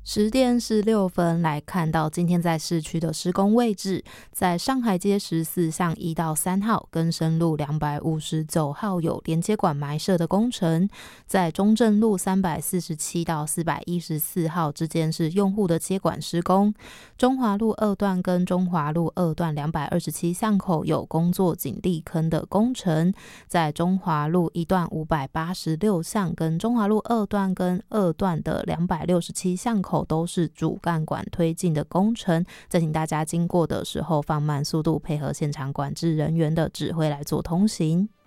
10点16分来看到今天在市区的施工位置，在上海街14巷1到3号更生路259号有连接管埋设的工程，在中正路347到414号之间是用户的接管施工，中华路2段跟中华路2段227巷口有工作井砾坑的工程，在中华路1段586巷跟中华路2段跟2段的267巷口都是主干管推进的工程，再请大家经过的时候放慢速度，配合现场管制人员的指挥来做通行。